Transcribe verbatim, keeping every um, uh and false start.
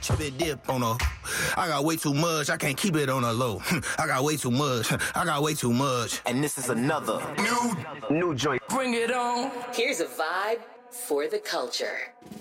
Chip it dip on a. I got way too much. I can't keep it on a low. I got way too much. I got way too much. And this is another new new joint. Bring it on. Here's a vibe for the culture.